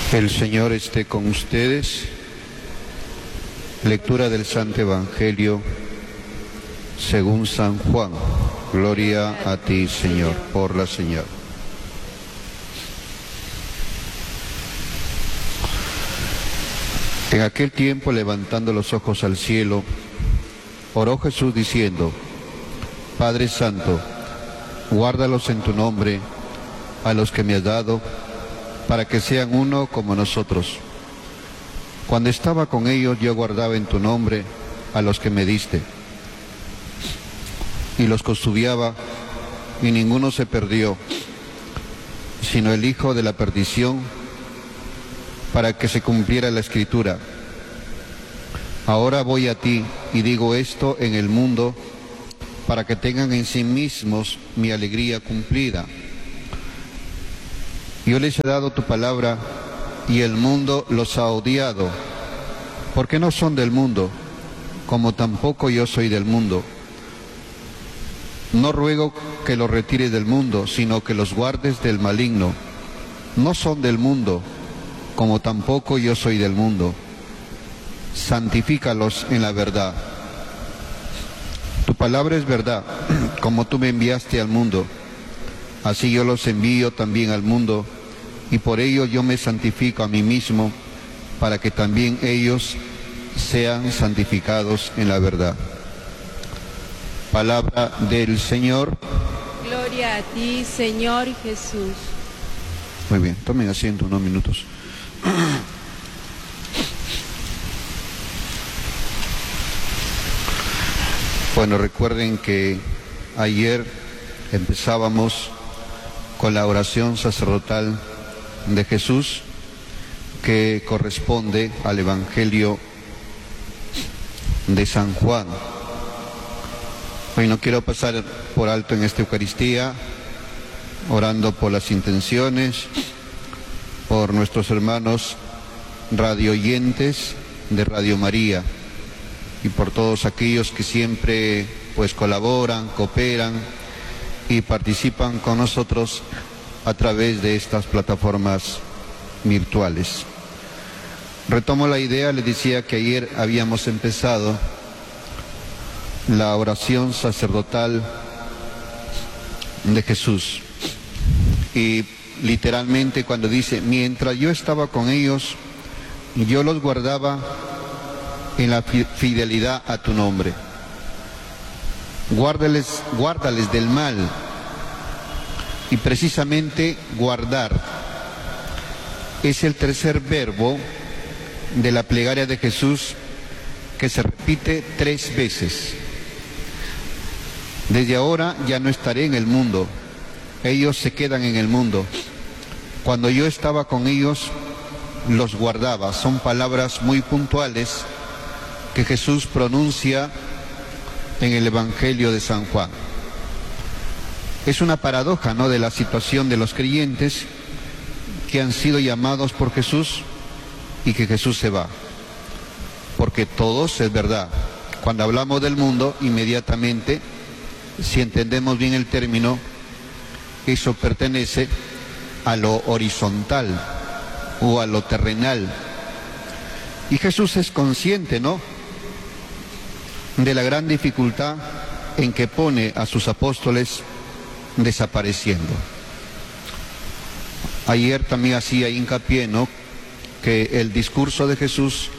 El Señor esté con ustedes. Lectura del Santo Evangelio según San Juan. Gloria a ti, Señor, por la señal. En aquel tiempo, levantando los ojos al cielo, oró Jesús diciendo: Padre Santo, guárdalos en tu nombre, a los que me has dado, para que sean uno como nosotros. Cuando estaba con ellos, yo guardaba en tu nombre a los que me diste, y los custodiaba, y ninguno se perdió, sino el hijo de la perdición, para que se cumpliera la Escritura. Ahora voy a ti, y digo esto en el mundo, para que tengan en sí mismos mi alegría cumplida. Yo les he dado tu palabra, y el mundo los ha odiado, porque no son del mundo, como tampoco yo soy del mundo. No ruego que los retires del mundo, sino que los guardes del maligno. No son del mundo, como tampoco yo soy del mundo. Santifícalos en la verdad. Tu palabra es verdad, como tú me enviaste al mundo, así yo los envío también al mundo, y por ello yo me santifico a mí mismo, para que también ellos sean santificados en la verdad. Palabra del Señor. Gloria a ti, Señor Jesús. Muy bien, tomen asiento unos minutos. Bueno, recuerden que ayer empezábamos con la oración sacerdotal de Jesús, que corresponde al Evangelio de San Juan. Hoy no quiero pasar por alto en esta Eucaristía, orando por las intenciones, por nuestros hermanos radioyentes de Radio María y por todos aquellos que siempre colaboran, cooperan y participan con nosotros a través de estas plataformas virtuales. Retomo la idea, les decía que ayer habíamos empezado la oración sacerdotal de Jesús. Y literalmente cuando dice: mientras yo estaba con ellos, yo los guardaba en la fidelidad a tu nombre. Guárdales del mal. Y precisamente guardar es el tercer verbo de la plegaria de Jesús, que se repite 3 veces. Desde ahora ya no estaré en el mundo, ellos se quedan en el mundo. Cuando yo estaba con ellos, los guardaba. Son palabras muy puntuales que Jesús pronuncia en el Evangelio de San Juan. Es una paradoja, ¿no?, de la situación de los creyentes que han sido llamados por Jesús y que Jesús se va. Porque todos, es verdad, cuando hablamos del mundo, inmediatamente, si entendemos bien el término, eso pertenece a lo horizontal o a lo terrenal. Y Jesús es consciente, ¿no?, de la gran dificultad en que pone a sus apóstoles desapareciendo. Ayer también hacía hincapié, ¿no?, que el discurso de Jesús,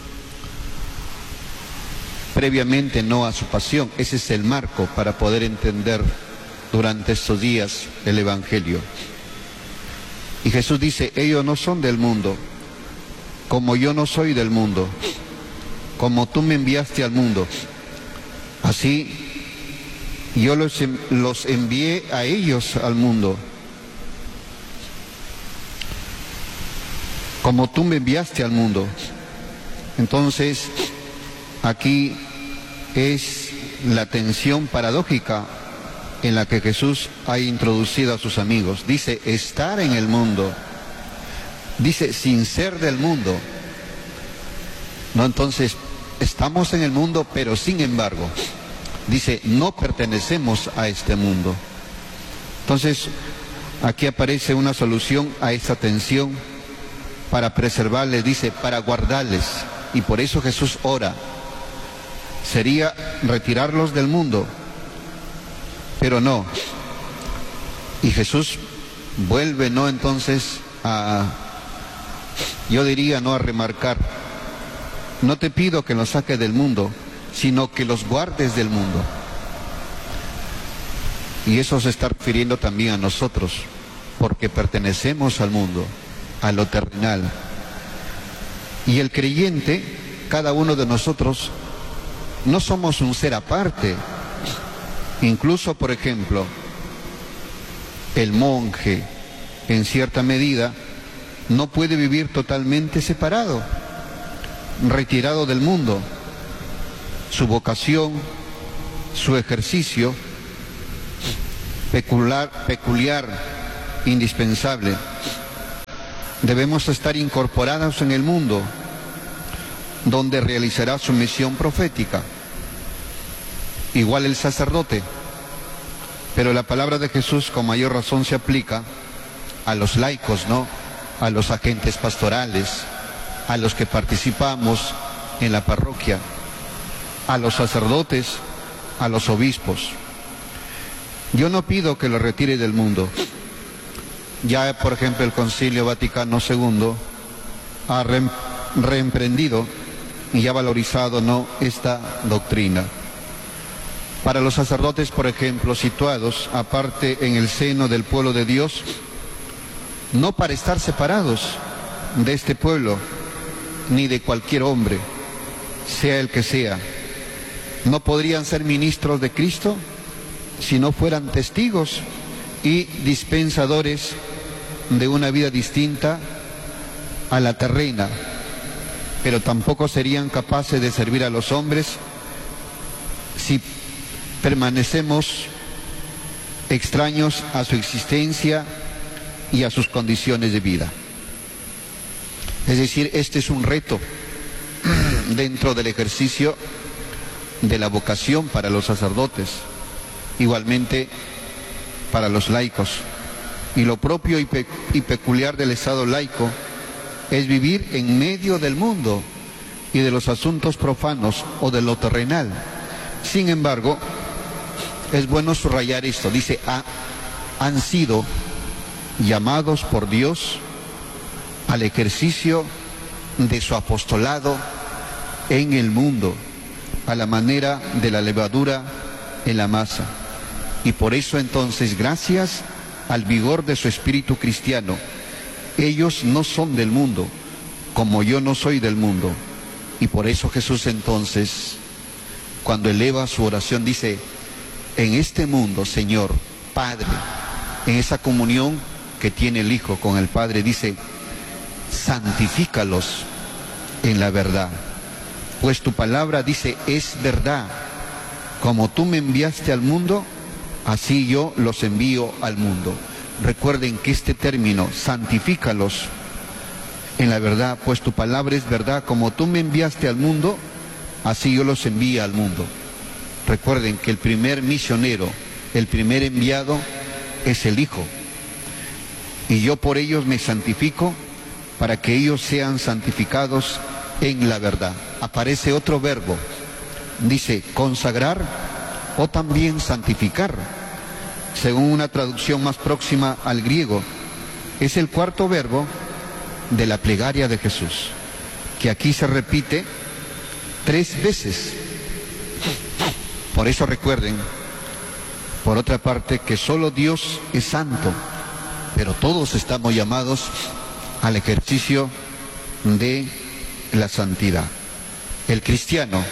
previamente no a su pasión, ese es el marco para poder entender durante estos días el Evangelio. Y Jesús dice: ellos no son del mundo, como yo no soy del mundo. Como tú me enviaste al mundo, así yo los envié a ellos al mundo. Como tú me enviaste al mundo. Entonces, aquí es la tensión paradójica en la que Jesús ha introducido a sus amigos. Dice: estar en el mundo. Dice: sin ser del mundo. No, entonces, estamos en el mundo, pero sin embargo, dice, no pertenecemos a este mundo. Entonces, aquí aparece una solución a esta tensión para preservarles, dice, para guardarles. Y por eso Jesús ora. Sería retirarlos del mundo, pero no. Y Jesús vuelve, ¿no? Entonces yo diría, no a remarcar, no te pido que los saques del mundo, sino que los guardes del mundo. Y eso se está refiriendo también a nosotros, porque pertenecemos al mundo, a lo terrenal. Y el creyente, cada uno de nosotros, no somos un ser aparte. Incluso, por ejemplo, el monje, en cierta medida, no puede vivir totalmente separado, retirado del mundo. Su vocación, su ejercicio peculiar, indispensable. Debemos estar incorporados en el mundo, donde realizará su misión profética. Igual el sacerdote. Pero la palabra de Jesús con mayor razón se aplica a los laicos, ¿no? A los agentes pastorales, a los que participamos en la parroquia, a los sacerdotes, a los obispos. Yo no pido que lo retire del mundo. Ya, por ejemplo, el Concilio Vaticano II ha reemprendido y ha valorizado, ¿no?, esta doctrina. Para los sacerdotes, por ejemplo, situados aparte en el seno del pueblo de Dios, no para estar separados de este pueblo, ni de cualquier hombre, sea el que sea. No podrían ser ministros de Cristo si no fueran testigos y dispensadores de una vida distinta a la terrena, pero tampoco serían capaces de servir a los hombres si permanecemos extraños a su existencia y a sus condiciones de vida. Es decir, este es un reto dentro del ejercicio de la vocación para los sacerdotes, igualmente para los laicos. Y lo propio y peculiar del estado laico es vivir en medio del mundo y de los asuntos profanos o de lo terrenal. Sin embargo, es bueno subrayar esto. Dice, han sido llamados por Dios al ejercicio de su apostolado en el mundo, a la manera de la levadura en la masa. Y por eso entonces, gracias al vigor de su espíritu cristiano, ellos no son del mundo, como yo no soy del mundo. Y por eso Jesús entonces, cuando eleva su oración, dice, en este mundo, Señor, Padre, en esa comunión que tiene el Hijo con el Padre, dice, santifícalos en la verdad, pues tu palabra, dice, es verdad. Como tú me enviaste al mundo, así yo los envío al mundo. Recuerden que este término, santifícalos en la verdad, pues tu palabra es verdad, como tú me enviaste al mundo, así yo los envío al mundo. Recuerden que el primer misionero, el primer enviado es el Hijo. Y yo por ellos me santifico para que ellos sean santificados en la verdad. Aparece otro verbo, dice consagrar o también santificar, según una traducción más próxima al griego. Es el cuarto verbo de la plegaria de Jesús, que aquí se repite 3 veces. Por eso recuerden, por otra parte, que solo Dios es santo, pero todos estamos llamados al ejercicio de la santidad. El cristiano,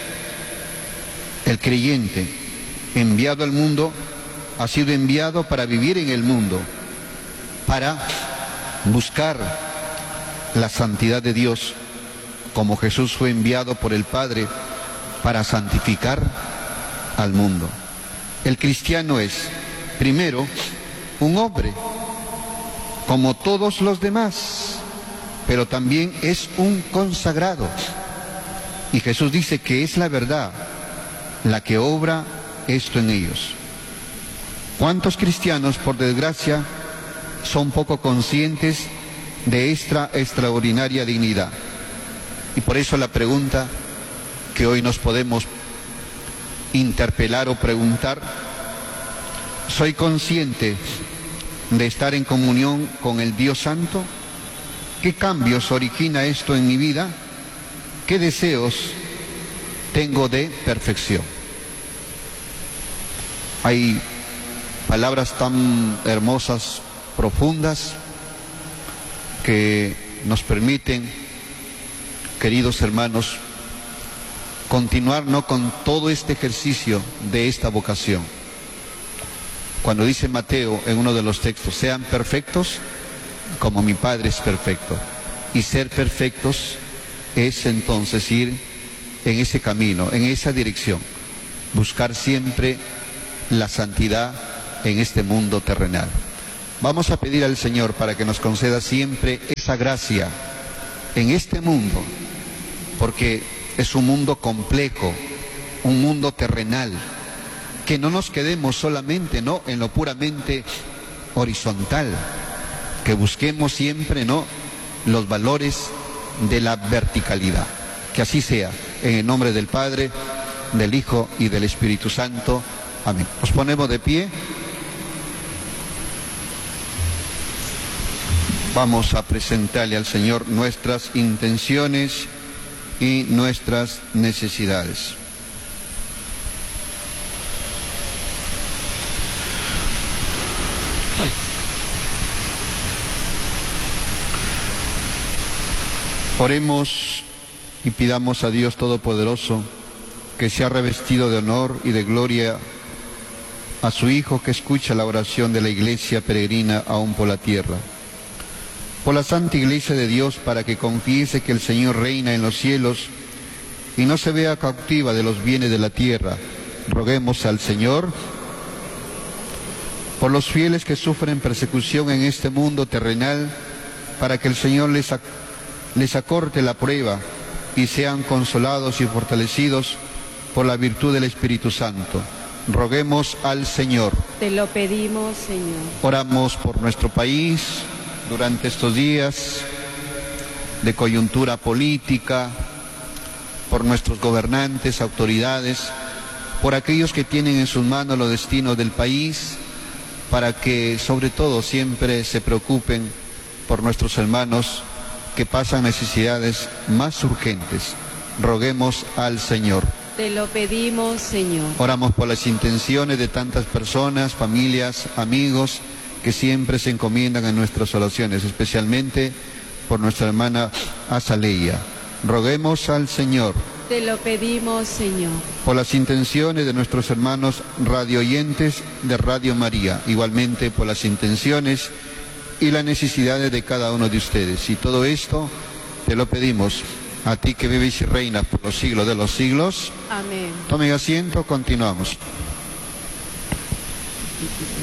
el creyente, enviado al mundo, ha sido enviado para vivir en el mundo, para buscar la santidad de Dios, como Jesús fue enviado por el Padre para santificar al mundo. El cristiano es, primero, un hombre, como todos los demás, pero también es un consagrado. Y Jesús dice que es la verdad la que obra esto en ellos. ¿Cuántos cristianos, por desgracia, son poco conscientes de esta extraordinaria dignidad. Y por eso la pregunta que hoy nos podemos interpelar o preguntar: ¿soy consciente de estar en comunión con el Dios Santo? ¿Qué cambios origina esto en mi vida? ¿Qué deseos tengo de perfección? Hay palabras tan hermosas, profundas, que nos permiten, queridos hermanos, continuar con todo este ejercicio de esta vocación. Cuando dice Mateo en uno de los textos: sean perfectos como mi Padre es perfecto. Y ser perfectos es entonces ir en ese camino, en esa dirección, buscar siempre la santidad en este mundo terrenal. Vamos a pedir al Señor para que nos conceda siempre esa gracia en este mundo, porque es un mundo complejo, un mundo terrenal, que no nos quedemos solamente en lo puramente horizontal, que busquemos siempre los valores de la verticalidad. Que así sea, en el nombre del Padre, del Hijo y del Espíritu Santo. Amén. Nos ponemos de pie. Vamos a presentarle al Señor nuestras intenciones y nuestras necesidades. Oremos y pidamos a Dios Todopoderoso, que sea revestido de honor y de gloria a su Hijo, que escucha la oración de la Iglesia peregrina aún por la tierra. Por la Santa Iglesia de Dios, para que confiese que el Señor reina en los cielos y no se vea cautiva de los bienes de la tierra, roguemos al Señor. Por los fieles que sufren persecución en este mundo terrenal, para que el Señor les acorte la prueba y sean consolados y fortalecidos por la virtud del Espíritu Santo. Roguemos al Señor. Te lo pedimos, Señor. Oramos por nuestro país durante estos días de coyuntura política, por nuestros gobernantes, autoridades, por aquellos que tienen en sus manos los destinos del país, para que sobre todo siempre se preocupen por nuestros hermanos que pasan necesidades más urgentes. Roguemos al Señor. Te lo pedimos, Señor. Oramos por las intenciones de tantas personas, familias, amigos, que siempre se encomiendan en nuestras oraciones, especialmente por nuestra hermana Azaleia. Roguemos al Señor. Te lo pedimos, Señor. Por las intenciones de nuestros hermanos radioyentes de Radio María, igualmente por las intenciones y las necesidades de cada uno de ustedes. Y todo esto te lo pedimos a ti, que vives y reinas por los siglos de los siglos. Amén. Tomen asiento, continuamos.